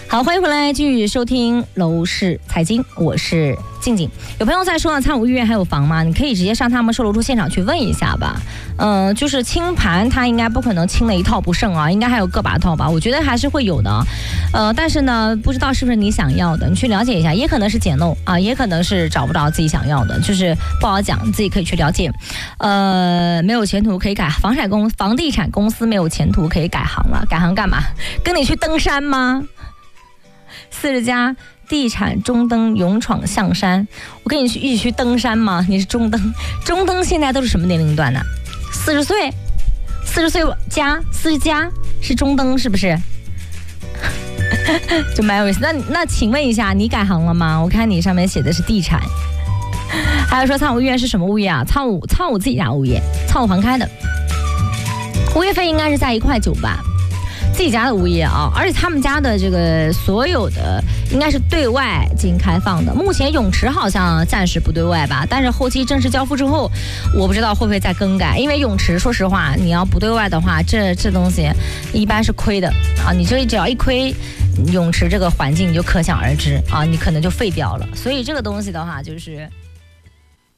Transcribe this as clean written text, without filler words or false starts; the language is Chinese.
好，欢迎回来，继续收听楼市财经，我是静静。有朋友在说参五医院还有房吗？你可以直接上他们售楼处现场去问一下吧。就是清盘，它应该不可能清的一套不剩啊，应该还有个把套吧，我觉得还是会有的。但是呢，不知道是不是你想要的，你去了解一下，也可能是捡漏啊，也可能是找不着自己想要的，就是不好讲，你自己可以去了解。没有前途可以改，房地产公司没有前途可以改行了，改行干嘛？跟你去登山吗？40家地产中登勇闯象山，我跟你一起去登山吗？你是中登现在都是什么年龄段呢？40岁加40加是中登是不是？就蛮有意思。那请问一下，你改行了吗？我看你上面写的是地产。还有说苍武医院是什么物业啊？苍武自己家物业，苍武房开的，物业费应该是在1.9块吧。自己家的物业啊，而且他们家的这个所有的应该是对外进行开放的。目前泳池好像暂时不对外吧，但是后期正式交付之后，我不知道会不会再更改。因为泳池说实话，你要不对外的话，这东西一般是亏的啊。你这只要一亏，泳池这个环境你就可想而知啊，你可能就废掉了。所以这个东西的话，就是